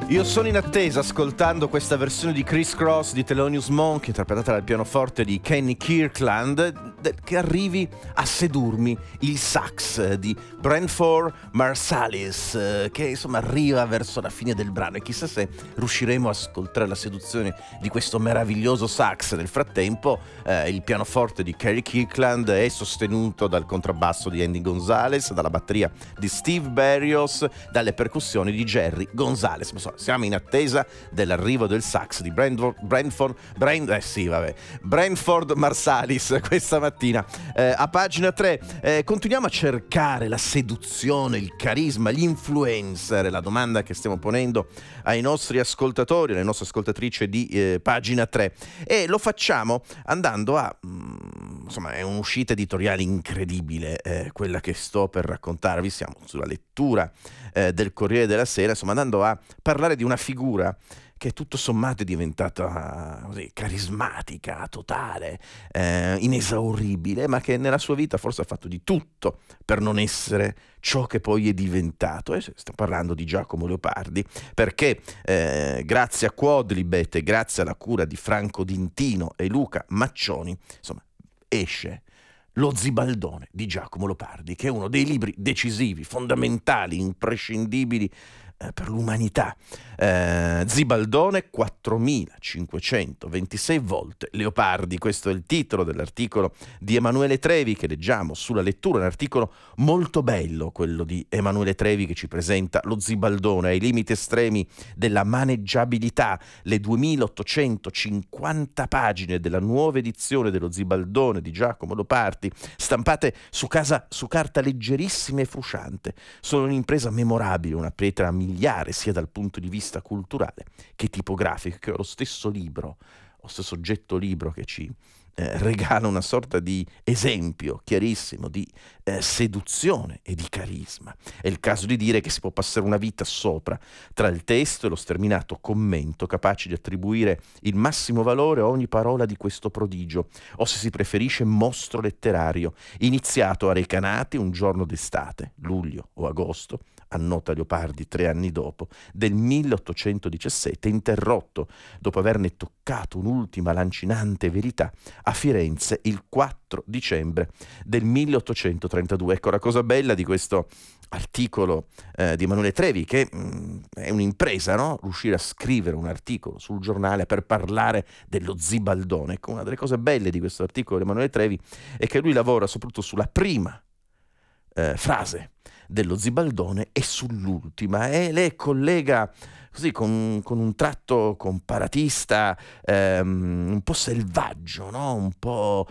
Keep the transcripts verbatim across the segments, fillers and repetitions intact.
Io sono in attesa, ascoltando questa versione di Criss Cross di Thelonious Monk, interpretata dal pianoforte di Kenny Kirkland, che arrivi a sedurmi il sax di Branford Marsalis, che insomma arriva verso la fine del brano, e chissà se riusciremo a ascoltare la seduzione di questo meraviglioso sax. Nel frattempo eh, il pianoforte di Kenny Kirkland è sostenuto dal contrabbasso di Andy Gonzalez, dalla batteria di Steve Barrios, dalle percussioni di Jerry Gonzalez. Insomma, siamo in attesa dell'arrivo del sax di Branford, Branford, Brand, eh sì, vabbè, Branford Marsalis questa mattina. Eh, a pagina tre eh, continuiamo a cercare la seduzione, il carisma, gli influencer, la domanda che stiamo ponendo ai nostri ascoltatori, alle nostre ascoltatrici di eh, pagina tre, e lo facciamo andando a mm, insomma, è un'uscita editoriale incredibile, eh, quella che sto per raccontarvi. Siamo sulla lettura eh, del Corriere della Sera, insomma, andando a parlare di una figura che tutto sommato è diventata così carismatica, totale, eh, inesauribile, ma che nella sua vita forse ha fatto di tutto per non essere ciò che poi è diventato. E stiamo parlando di Giacomo Leopardi, perché eh, grazie a Quodlibet e grazie alla cura di Franco D'Intino e Luca Maccioni, insomma, esce Lo Zibaldone di Giacomo Leopardi, che è uno dei libri decisivi, fondamentali, imprescindibili eh, per l'umanità. Eh, Zibaldone quattromilacinquecentoventisei volte Leopardi, questo è il titolo dell'articolo di Emanuele Trevi che leggiamo sulla lettura, un articolo molto bello, quello di Emanuele Trevi, che ci presenta Lo Zibaldone ai limiti estremi della maneggiabilità, le duemilaottocentocinquanta pagine della nuova edizione dello Zibaldone di Giacomo Leopardi, stampate su, casa, su carta leggerissima e frusciante. Sono un'impresa memorabile, una pietra miliare sia dal punto di vista culturale che tipografico, che è lo stesso libro, lo stesso oggetto libro che ci eh, regala una sorta di esempio chiarissimo di eh, seduzione e di carisma. È il caso di dire che si può passare una vita sopra tra il testo e lo sterminato commento, capaci di attribuire il massimo valore a ogni parola di questo prodigio, o se si preferisce mostro letterario, iniziato a Recanati un giorno d'estate, luglio o agosto, annota Leopardi tre anni dopo, del milleottocentodiciassette, interrotto dopo averne toccato un'ultima lancinante verità a Firenze il quattro dicembre del milleottocentotrentadue. Ecco la cosa bella di questo articolo eh, di Emanuele Trevi, che mh, è un'impresa, no? Riuscire a scrivere un articolo sul giornale per parlare dello Zibaldone. Ecco, una delle cose belle di questo articolo di Emanuele Trevi è che lui lavora soprattutto sulla prima eh, frase dello Zibaldone e sull'ultima, e le collega così con, con un tratto comparatista ehm, un po' selvaggio, no? un po',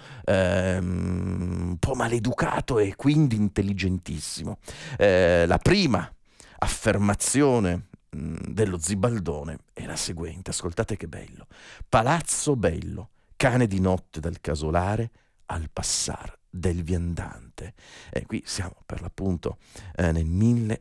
ehm, un po' maleducato e quindi intelligentissimo. Eh, la prima affermazione mh, dello Zibaldone è la seguente, ascoltate che bello: palazzo bello, cane di notte dal casolare, al passar del viandante. E qui siamo per l'appunto eh, nel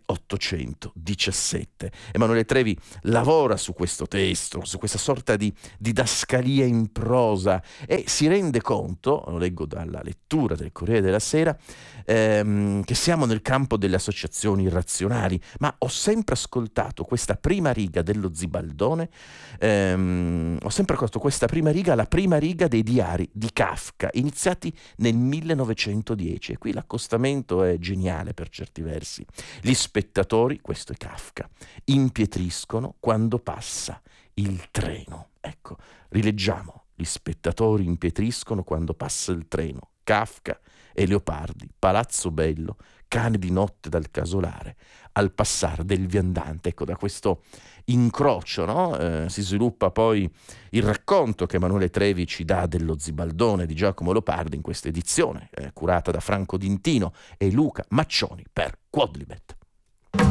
milleottocentodiciassette. Emanuele Trevi lavora su questo testo, su questa sorta di didascalia in prosa, e si rende conto, lo leggo dalla lettura del Corriere della Sera, ehm, che siamo nel campo delle associazioni irrazionali, ma ho sempre ascoltato questa prima riga dello Zibaldone, ehm, ho sempre ascoltato questa prima riga, la prima riga dei diari di Kafka, iniziati nel millenovecentodieci, e qui l'accostamento è geniale per certi versi. Gli spettatori, questo è Kafka, impietriscono quando passa il treno. Ecco, rileggiamo: gli spettatori impietriscono quando passa il treno. Kafka e Leopardi, palazzo bello, cane di notte dal casolare, al passare del viandante. Ecco, da questo incrocio, no? eh, si sviluppa poi il racconto che Emanuele Trevi ci dà dello Zibaldone di Giacomo Leopardi in questa edizione, eh, curata da Franco D'Intino e Luca Maccioni per Quodlibet.